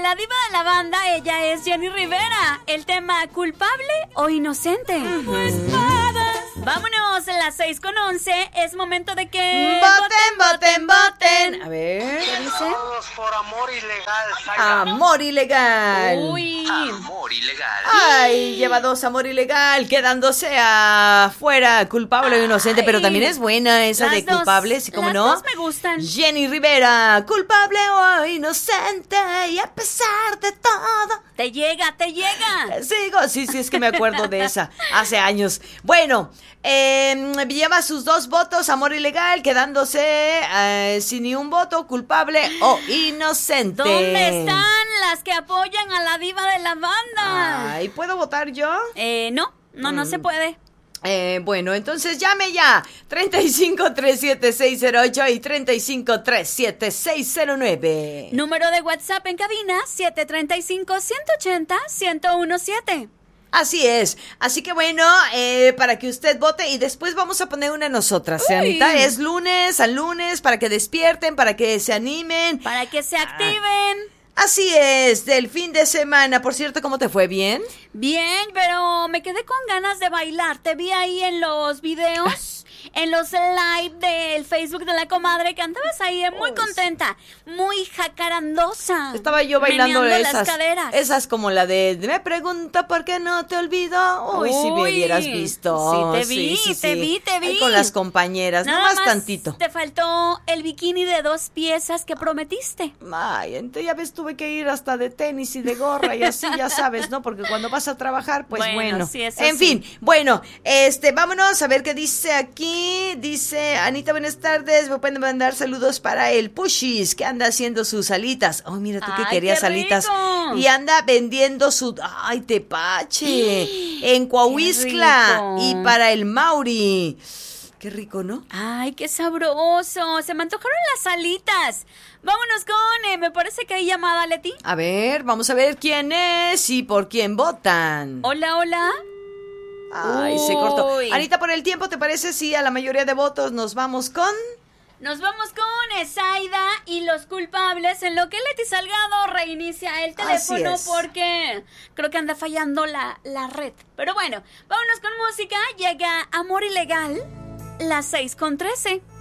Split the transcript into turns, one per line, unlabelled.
la diva de la banda, ella es Jenny Rivera. El tema, ¿culpable o inocente? Vámonos, las 6:11. Es momento de que...
¡Voten! A ver.
¿Qué dice?
Todos por amor ilegal.
Amor ilegal.
Uy.
Amor ilegal.
Ay, lleva 2, amor ilegal, quedándose afuera, culpable o inocente, pero también es buena esa
Las
de
dos,
culpable, ¿sí, cómo
las
no?
dos me gustan.
Jenny Rivera, culpable o inocente, y a pesar de todo.
Te llega.
Sigo, sí, es que me acuerdo de esa, hace años. Bueno, lleva sus 2 votos, amor ilegal, quedándose sin ni un voto, culpable o inocente.
¿Dónde están las que apoyan a la diva de la banda?
Ay, ¿puedo votar yo?
No se puede.
Bueno, entonces llame ya 3537-608 y 3537-609.
Número de WhatsApp en cabina 735-180-1017.
Así es, así que bueno, para que usted vote y después vamos a poner una nosotras,
Uy.
Anita, es lunes al lunes, para que despierten, para que se animen.
Para que se activen.
Así es, del fin de semana. Por cierto, ¿cómo te fue? ¿Bien?
Bien, pero me quedé con ganas de bailar. Te vi ahí en los videos, en los live del Facebook de la comadre, que andabas ahí muy contenta, muy jacarandosa.
Estaba yo bailando
meneando
esas,
las caderas.
esas como la de me pregunto por qué no te olvido. Uy, si me hubieras visto.
Sí, te vi.
Ahí con las compañeras,
Nada
nomás
más
tantito.
te faltó el bikini de 2 piezas que prometiste.
Ay, entonces ya ves, tuve que ir hasta de tenis y de gorra y así, ya sabes, ¿no? Porque cuando vas a trabajar, pues bueno.
Sí, eso
en
sí.
fin, bueno, vámonos a ver qué dice aquí. Dice, Anita, buenas tardes, me pueden mandar saludos para el Pushis, que anda haciendo sus alitas. Oh, mira, tú que
¡Ay,
querías
qué
alitas.
rico!
Y anda vendiendo su, ay, tepache, en Coahuistla
rico!
y para el Mauri. Qué rico, ¿no?
Ay, qué sabroso. Se me antojaron las alitas. Vámonos con, me parece que hay llamada, Leti.
A ver, vamos a ver quién es y por quién votan.
Hola.
Ay, se cortó.
Uy.
Anita, por el tiempo, ¿te parece si a la mayoría de votos nos vamos con...?
Nos vamos con Esaida y los culpables, en lo que Leti Salgado reinicia el teléfono
Así es.
porque creo que anda fallando la red. Pero bueno, vámonos con música. Llega Amor Ilegal, las 6:13.